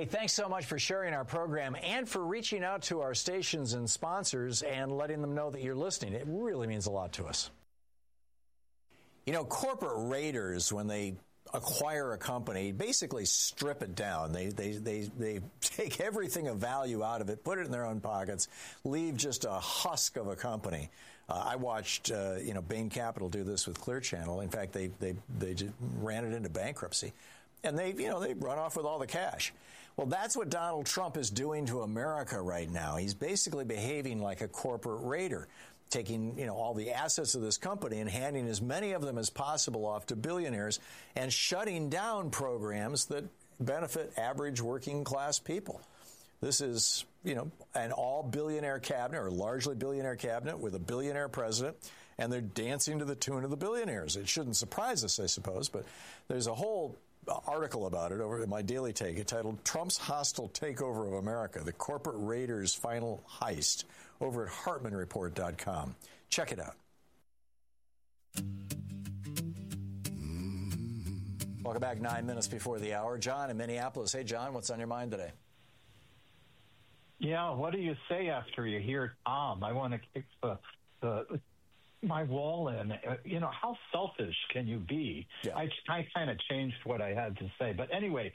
Hey, thanks so much for sharing our program and for reaching out to our stations and sponsors and letting them know that you're listening. It really means a lot to us. You know, corporate raiders, when they acquire a company, basically strip it down. They take everything of value out of it, put it in their own pockets, leave just a husk of a company. I watched, Bain Capital do this with Clear Channel. In fact, they just ran it into bankruptcy. And they run off with all the cash. Well, that's what Donald Trump is doing to America right now. He's basically behaving like a corporate raider, taking, all the assets of this company and handing as many of them as possible off to billionaires and shutting down programs that benefit average working class people. This is, an all billionaire cabinet or largely billionaire cabinet with a billionaire president, and they're dancing to the tune of the billionaires. It shouldn't surprise us, I suppose, but there's a whole article about it over at my Daily Take entitled Trump's Hostile Takeover of America, the Corporate Raiders' Final Heist, over at HartmanReport.com. Check it out. Welcome back, 9 minutes before the hour. John in Minneapolis. Hey, John, what's on your mind today? Yeah, what do you say after you hear Tom? I want to kick my wall in. How selfish can you be? Yeah. I kind of changed what I had to say, but anyway,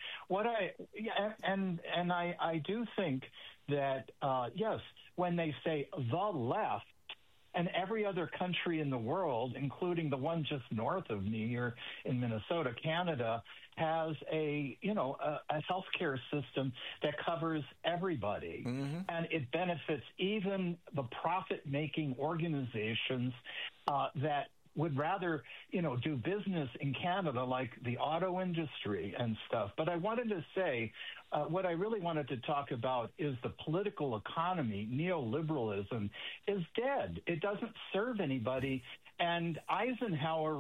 I do think that yes, when they say the left, and every other country in the world, including the one just north of me here in Minnesota, Canada, has a healthcare system that covers everybody. Mm-hmm. And it benefits even the profit-making organizations that would rather, do business in Canada, like the auto industry and stuff. But I wanted to say, what I really wanted to talk about is the political economy. Neoliberalism is dead. It doesn't serve anybody. And Eisenhower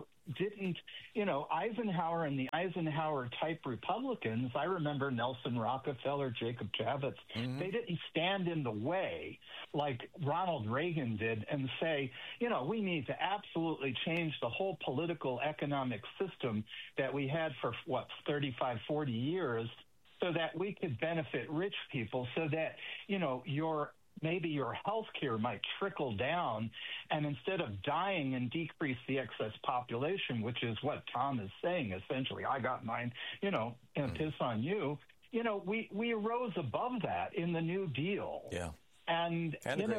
Eisenhower and the Eisenhower-type Republicans, I remember Nelson Rockefeller, Jacob Javits, they didn't stand in the way like Ronald Reagan did and say, we need to absolutely change the whole political economic system that we had for, 35, 40 years so that we could benefit rich people so that, maybe your health care might trickle down, and instead of dying and decrease the excess population, which is what Tom is saying, essentially, I got mine, and piss on you. We arose above that in the New Deal. Yeah. And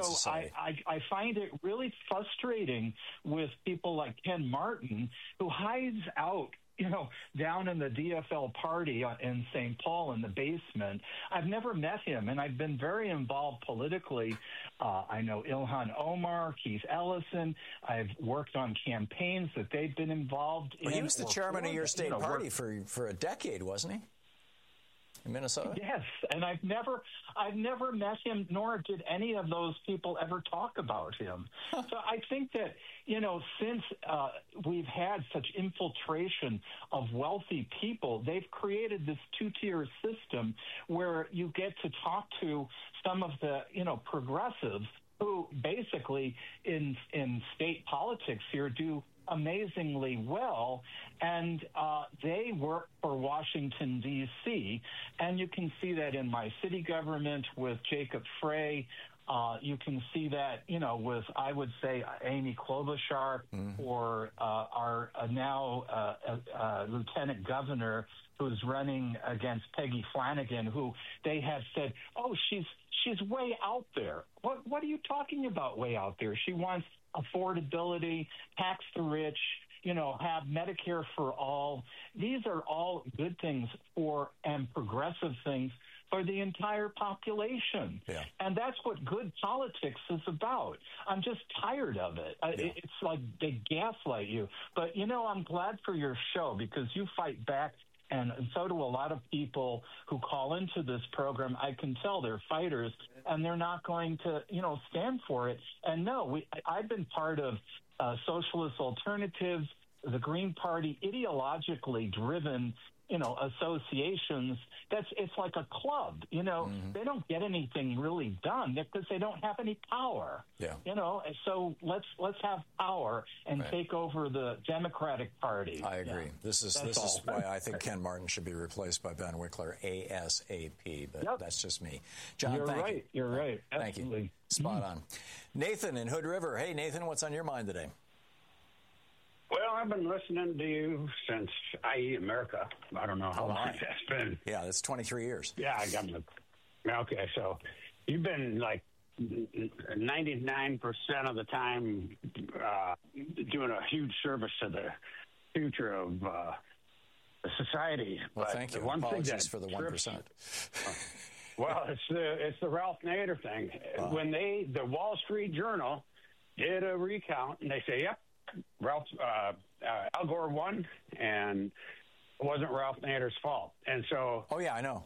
I find it really frustrating with people like Ken Martin, who hides out down in the DFL party in St. Paul in the basement. I've never met him, and I've been very involved politically. I know Ilhan Omar, Keith Ellison. I've worked on campaigns that they've been involved in. He was the chairman of your state party for a decade, wasn't he? In Minnesota? Yes, and I've never met him, nor did any of those people ever talk about him. So I think that, since we've had such infiltration of wealthy people, they've created this two-tier system where you get to talk to some of the, progressives who basically in state politics here do amazingly well, and they work for Washington, D.C., and you can see that in my city government with Jacob Frey. You can see that, with, I would say, Amy Klobuchar or our now lieutenant governor who's running against Peggy Flanagan, who they have said, she's way out there. What are you talking about way out there? She wants affordability, tax the rich, have Medicare for all. These are all good things and progressive things for the entire population. Yeah. And that's what good politics is about. I'm just tired of it. Yeah. It's like they gaslight you. But, I'm glad for your show because you fight back. And so do a lot of people who call into this program. I can tell they're fighters, and they're not going to, stand for it. And no, I've been part of Socialist Alternatives, the Green Party, ideologically driven associations. It's like a club. They don't get anything really done because they don't have any power. Yeah. So let's have power and take over the Democratic Party. I agree. Yeah. This is why I think Ken Martin should be replaced by Ben Wickler ASAP. But that's just me. John, you're right. You. You're right. Absolutely. Thank you. Spot on. Nathan in Hood River. Hey, Nathan, what's on your mind today? Well, I've been listening to you since IE America. I don't know how long that's been. Yeah, that's 23 years. Yeah, I got okay, so you've been like 99% of the time doing a huge service to the future of society. Well, but thank you. One Apologies thing for the 1%. Well, it's the Ralph Nader thing. When the Wall Street Journal did a recount, and they say, yep, Al Gore won, and it wasn't Ralph Nader's fault. And so, oh yeah, I know.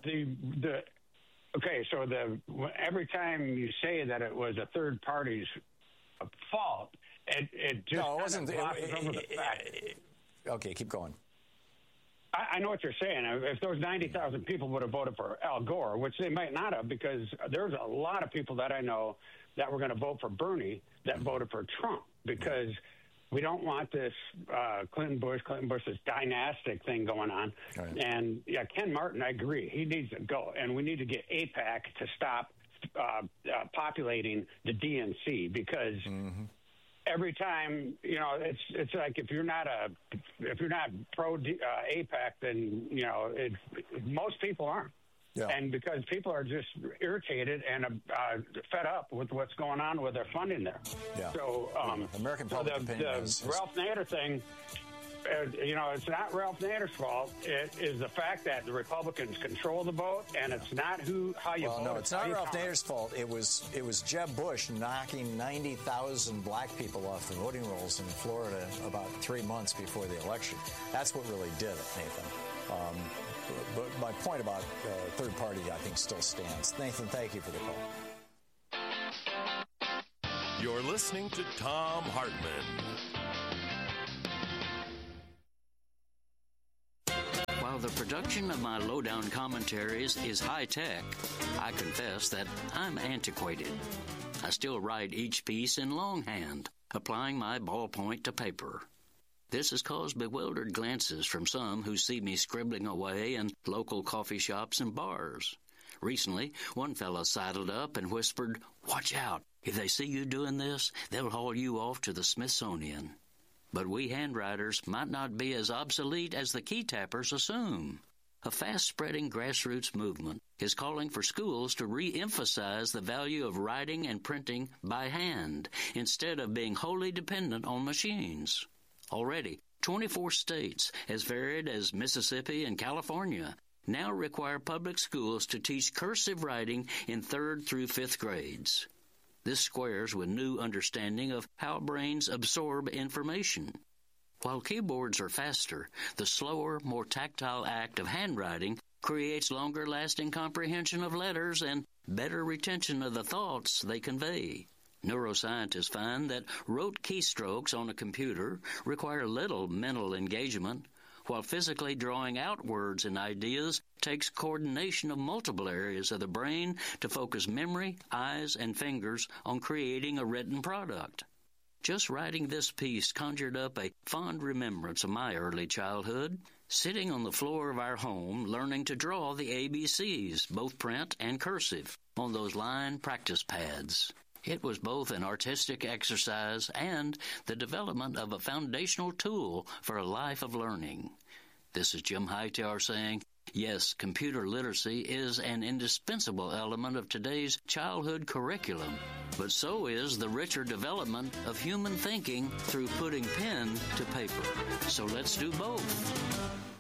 Every time you say that it was a third party's fault, it just no, it wasn't. Over the fact. Okay, keep going. I know what you're saying. If those 90,000 people would have voted for Al Gore, which they might not have, because there's a lot of people that I know that were going to vote for Bernie that voted for Trump, because we don't want this Clinton Bush, this dynastic thing going on. Right. And, yeah, Ken Martin, I agree. He needs to go. And we need to get AIPAC to stop populating the DNC, because every time, it's like if you're not pro AIPAC, then, most people aren't. Yeah. And because people are just irritated and fed up with what's going on with their funding there. Yeah. So, American public opinion the Ralph Nader thing, it's not Ralph Nader's fault. It is the fact that the Republicans control the vote, and it's not how you vote. No, it's not Ralph Nader's fault. It was Jeb Bush knocking 90,000 black people off the voting rolls in Florida about 3 months before the election. That's what really did it, Nathan. But my point about third party, I think, still stands. Nathan, thank you for the call. You're listening to Thom Hartmann. While the production of my lowdown commentaries is high-tech, I confess that I'm antiquated. I still write each piece in longhand, applying my ballpoint to paper. This has caused bewildered glances from some who see me scribbling away in local coffee shops and bars. Recently, one fellow sidled up and whispered, "Watch out. If they see you doing this, they'll haul you off to the Smithsonian." But we handwriters might not be as obsolete as the key tappers assume. A fast-spreading grassroots movement is calling for schools to re-emphasize the value of writing and printing by hand instead of being wholly dependent on machines. Already, 24 states, as varied as Mississippi and California, now require public schools to teach cursive writing in 3rd through 5th grades. This squares with new understanding of how brains absorb information. While keyboards are faster, the slower, more tactile act of handwriting creates longer-lasting comprehension of letters and better retention of the thoughts they convey. Neuroscientists find that rote keystrokes on a computer require little mental engagement, while physically drawing out words and ideas takes coordination of multiple areas of the brain to focus memory, eyes, and fingers on creating a written product. Just writing this piece conjured up a fond remembrance of my early childhood, sitting on the floor of our home learning to draw the ABCs, both print and cursive, on those line practice pads. It was both an artistic exercise and the development of a foundational tool for a life of learning. This is Jim Hightower saying, yes, computer literacy is an indispensable element of today's childhood curriculum, but so is the richer development of human thinking through putting pen to paper. So let's do both.